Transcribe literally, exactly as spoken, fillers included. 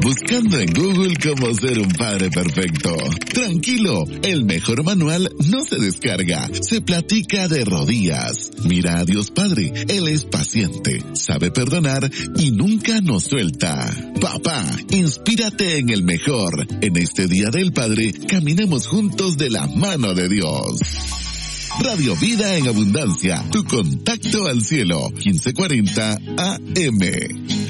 buscando en Google cómo ser un padre perfecto. Tranquilo, el mejor manual no se descarga, se platica de rodillas. Mira a Dios Padre, Él es paciente, sabe perdonar y nunca nos suelta. Papá, inspírate en el mejor. En este Día del Padre, caminemos juntos de la mano de Dios. Radio Vida en Abundancia, tu contacto al cielo, quince cuarenta A M.